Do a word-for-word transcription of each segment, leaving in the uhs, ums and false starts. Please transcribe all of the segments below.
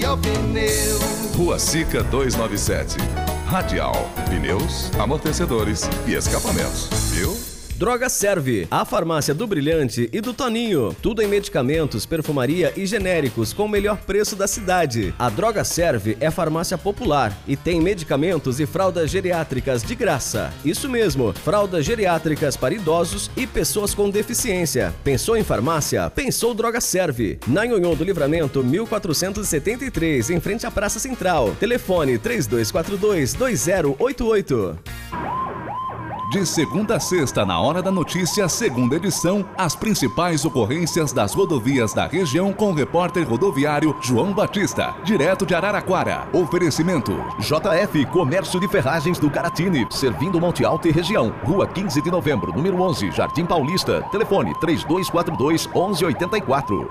e ao pneu. Rua Sica duzentos e noventa e sete. Radial, pneus, amortecedores e escapamentos. Viu? Droga Serve, a farmácia do Brilhante e do Toninho. Tudo em medicamentos, perfumaria e genéricos com o melhor preço da cidade. A Droga Serve é farmácia popular e tem medicamentos e fraldas geriátricas de graça. Isso mesmo, fraldas geriátricas para idosos e pessoas com deficiência. Pensou em farmácia? Pensou Droga Serve. Na Nhonhon do Livramento, mil quatrocentos e setenta e três, em frente à Praça Central. Telefone três dois quatro dois, dois zero oito oito. De segunda a sexta, na Hora da Notícia, segunda edição, as principais ocorrências das rodovias da região com o repórter rodoviário João Batista, direto de Araraquara. Oferecimento J F Comércio de Ferragens do Caratini, servindo Monte Alto e região. Rua quinze de novembro, número onze, Jardim Paulista. Telefone três dois quatro dois, onze oito quatro.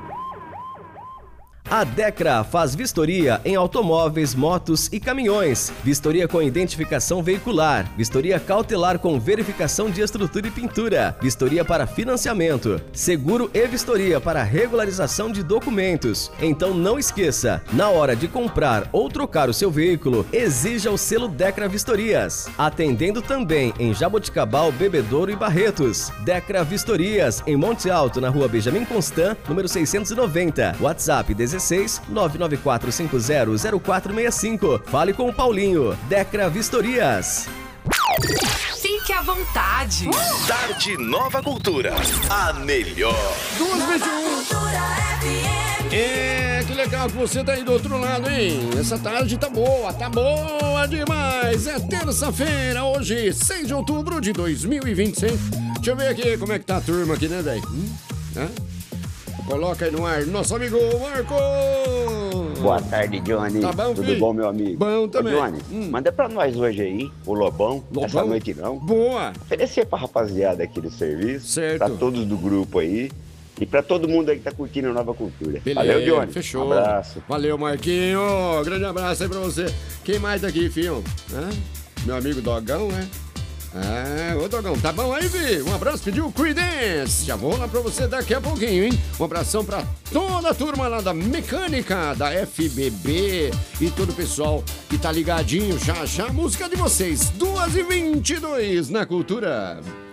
A Decra faz vistoria em automóveis, motos e caminhões. Vistoria com identificação veicular. Vistoria cautelar com verificação de estrutura e pintura. Vistoria para financiamento. Seguro e vistoria para regularização de documentos. Então não esqueça, na hora de comprar ou trocar o seu veículo, exija o selo Decra Vistorias. Atendendo também em Jaboticabal, Bebedouro e Barretos. Decra Vistorias, em Monte Alto, na rua Benjamin Constant, número seiscentos e noventa. WhatsApp dezesseis nove nove quatro cinco zero zero quatro seis cinco. Fale com o Paulinho. Decra Vistorias. Fique à vontade. Tarde Nova Cultura. A melhor. duas e vinte e um. É, que legal que você tá aí do outro lado, hein? Essa tarde tá boa, tá boa demais. É terça-feira, hoje, seis de outubro de dois mil e vinte e cinco. Deixa eu ver aqui como é que tá a turma aqui, né, velho? Hum? Hã? Coloca aí no ar, nosso amigo Marco! Boa tarde, Johnny. Tá bom, Tudo filho? bom, meu amigo? Bom também. Ô, Johnny, hum. manda pra nós hoje aí, o Lobão, Lobão? essa noite não. Boa! Oferecer pra rapaziada aqui do serviço. Certo. Pra todos do grupo aí. E pra todo mundo aí que tá curtindo a Nova Cultura. Beleza, Valeu, Johnny. Fechou. Um abraço. Valeu, Marquinho. Grande abraço aí pra você. Quem mais tá aqui, filho? Hã? Meu amigo Dogão, né? Ah, ô Dogão, tá bom aí, Vi? Um abraço, pediu o Creedence. Já vou lá pra você daqui a pouquinho, hein? Um abração pra toda a turma lá da mecânica, da F B B e todo o pessoal que tá ligadinho já já. A música de vocês, duas e vinte e dois na Cultura.